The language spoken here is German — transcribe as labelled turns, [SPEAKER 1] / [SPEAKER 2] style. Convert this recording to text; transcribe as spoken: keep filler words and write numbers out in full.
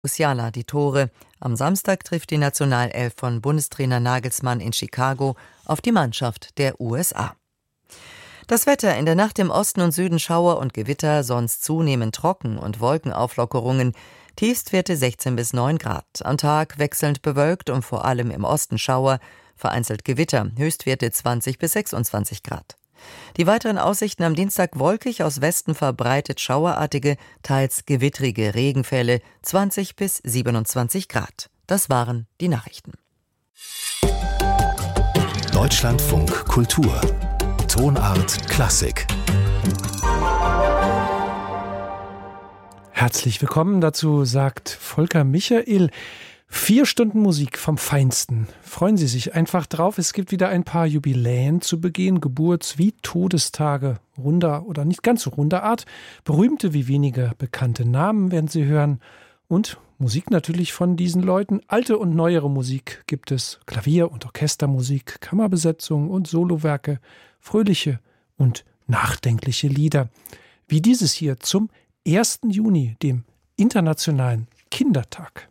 [SPEAKER 1] Musiala die Tore. Am Samstag trifft die Nationalelf von Bundestrainer Nagelsmann in Chicago auf die Mannschaft der U S A. Das Wetter: in der Nacht im Osten und Süden Schauer und Gewitter, sonst zunehmend trocken und Wolkenauflockerungen. Tiefstwerte sechzehn bis neun Grad. Am Tag wechselnd bewölkt und vor allem im Osten Schauer, vereinzelt Gewitter. Höchstwerte zwanzig bis sechsundzwanzig Grad. Die weiteren Aussichten: am Dienstag wolkig, aus Westen verbreitet schauerartige, teils gewittrige Regenfälle, zwanzig bis siebenundzwanzig Grad. Das waren die Nachrichten.
[SPEAKER 2] Deutschlandfunk Kultur. Tonart Klassik.
[SPEAKER 3] Herzlich willkommen, dazu sagt Volker Michael. Vier Stunden Musik vom Feinsten. Freuen Sie sich einfach drauf. Es gibt wieder ein paar Jubiläen zu begehen. Geburts- wie Todestage runder oder nicht ganz so runder Art. Berühmte wie weniger bekannte Namen werden Sie hören. Und Musik natürlich von diesen Leuten. Alte und neuere Musik gibt es. Klavier- und Orchestermusik, Kammerbesetzung und Solowerke. Fröhliche und nachdenkliche Lieder. Wie dieses hier zum ersten Juni, dem Internationalen Kindertag.